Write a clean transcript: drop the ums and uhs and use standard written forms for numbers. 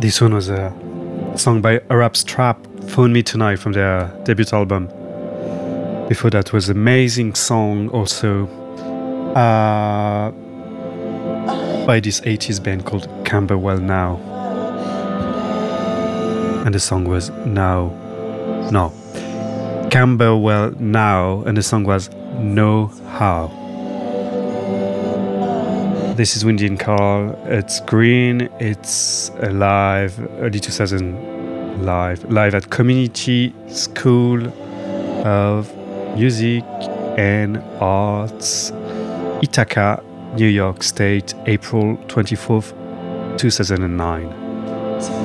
This one was a song by Arab Strap, Phone Me Tonight, from their debut album. Before that was an amazing song also by this 80s band called Camberwell Now. And the song was Camberwell Now, and the song was No How. This is Windy and Carl. It's Green. It's live, early 2000 live at Community School of Music and Arts, Ithaca, New York State, April 24th, 2009.